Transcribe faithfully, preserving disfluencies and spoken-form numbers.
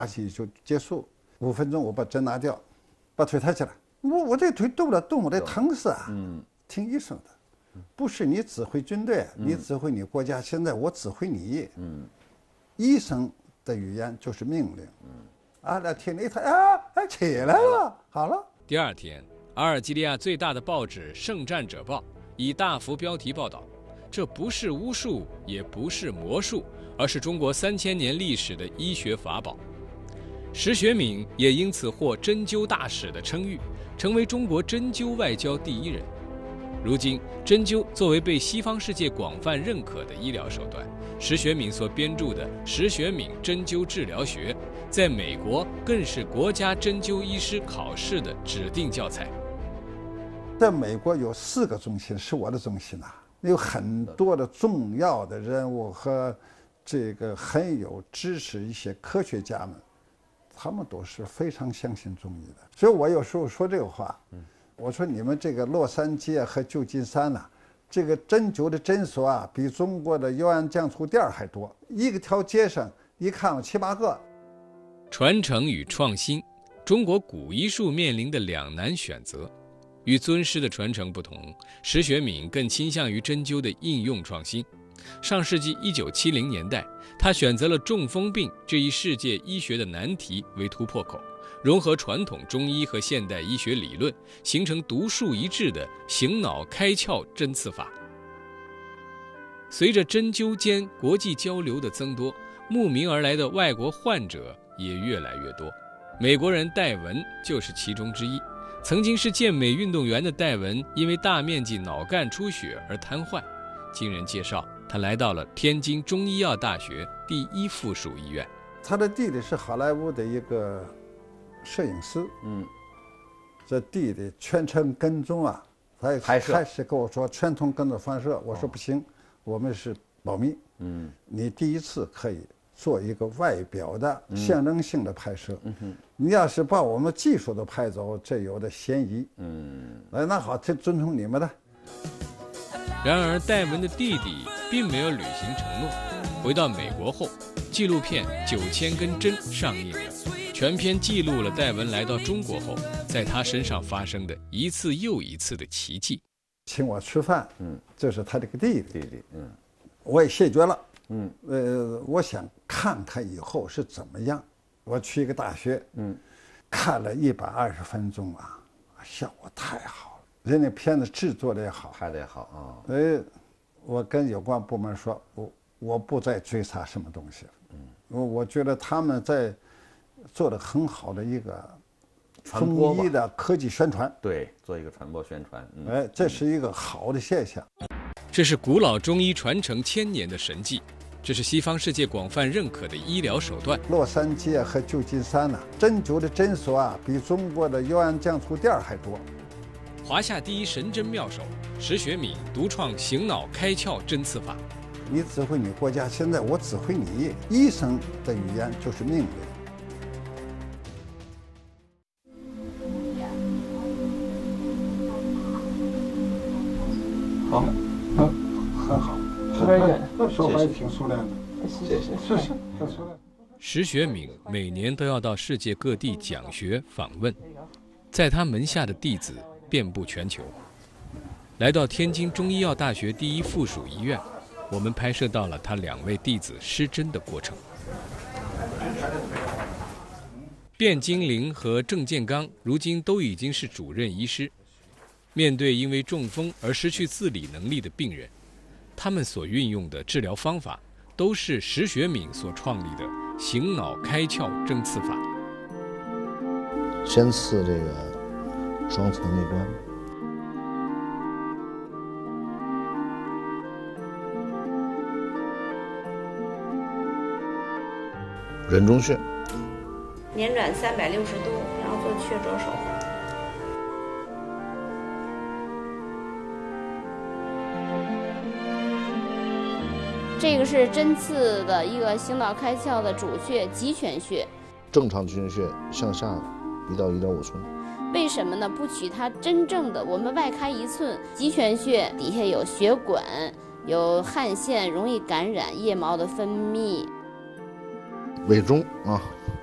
打起就结束，五分钟我把针拿掉，把腿抬起来。我我这腿动不了动，我得疼死啊！嗯，听医生的，不是你指挥军队，嗯、你指挥你国家，现在我指挥你。嗯，医生的语言就是命令。嗯，啊，那听了一抬啊，啊起来了，好了。 第二天，阿尔及利亚最大的报纸《圣战者报》以大幅标题报道：这不是巫术，也不是魔术，而是中国三千年历史的医学法宝。石学敏也因此获针灸大使的称誉，成为中国针灸外交第一人。如今，针灸作为被西方世界广泛认可的医疗手段，石学敏所编著的《石学敏针灸治疗学》在美国更是国家针灸医师考试的指定教材。 在美国有四个中心是我的中心啊，有很多的重要的人物和这个很有知识一些科学家们，他们都是非常相信中医的。所以我有时候说这个话，我说你们这个洛杉矶和旧金山呐、啊，这个针灸的诊所啊，比中国的油盐酱醋店还多，一个条街上一看有七八个。 传承与创新，中国古医术面临的两难选择。与尊师的传承不同，石学敏更倾向于针灸的应用创新。上世纪一九七零年代，他选择了中风病这一世界医学的难题为突破口，融合传统中医和现代医学理论，形成独树一帜的醒脑开窍针刺法。随着针灸间国际交流的增多，慕名而来的外国患者也越来越多。美国人戴文就是其中之一。曾经是健美运动员的戴文，因为大面积脑干出血而瘫痪。经人介绍，他来到了天津中医药大学第一附属医院。 他的弟弟是好莱坞的一个摄影师，嗯，这弟弟全程跟踪啊，他开始跟我说全程跟着放射，我说不行，哦、我们是保密，嗯，你第一次可以做一个外表的象征性的拍摄，嗯哼，你要是把我们技术都拍走，这有的嫌疑，嗯，哎，那好，这尊重你们的。 然而，戴文的弟弟并没有履行承诺。回到美国后，纪录片《九千根针》上映了，全片记录了戴文来到中国后，在他身上发生的一次又一次的奇迹。 请我吃饭，嗯，这是他这个弟弟， 弟弟，嗯， 我也谢绝了，嗯，呃，我想看看以后是怎么样。我去一个大学，嗯，看了一百二十分钟啊，效果太好了，人家片子制作的也好， 拍的也好啊。 呃，我跟有关部门说，我我不再追查什么东西了，嗯，我我觉得他们在做的很好的一个中医的科技宣传， 对，做一个传播宣传， 嗯、哎，这是一个好的现象。 这是古老中医传承千年的神迹，这是西方世界广泛认可的医疗手段。 洛杉矶和旧金山呐、啊，针灸的诊所啊，比中国的油盐酱醋店还多。 华夏第一神针妙手石学敏独创醒脑开窍针刺法。 你指挥你国家，现在我指挥你。医生的语言就是命令。 好，嗯，很好，说话说话也挺熟练的，谢谢，是是很熟练。 石学敏每年都要到世界各地讲学访问，在他门下的弟子遍布全球。来到天津中医药大学第一附属医院，我们拍摄到了他两位弟子施针的过程。卞金玲和郑建刚如今都已经是主任医师。面对因为中风而失去自理能力的病人，他们所运用的治疗方法都是石学敏所创立的醒脑开窍针刺法。 先刺这个双侧内关，人中穴， 捻转三百六十度，然后做雀啄手法。 这个是针刺的一个醒脑开窍的主穴极泉穴， 正常极泉穴向下一到一点五寸。 为什么呢？不取它真正的，我们外开一寸，极泉穴底下有血管，有汗腺，容易感染腋毛的分泌。 委中啊，